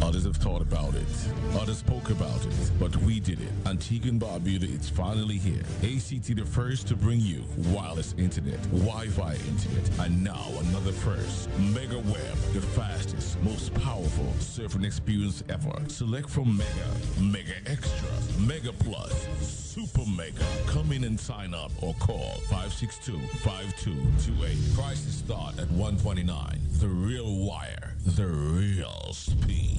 Others have thought about it. Others spoke about it. But we did it. Antigua and Barbuda is finally here. ACT the first to bring you wireless internet, Wi-Fi internet, and now another first. Mega Web, the fastest, most powerful surfing experience ever. Select from Mega, Mega Extra, Mega Plus, Super Mega. Come in and sign up or call 562-5228. Prices start at $129. The real wire, the real speed.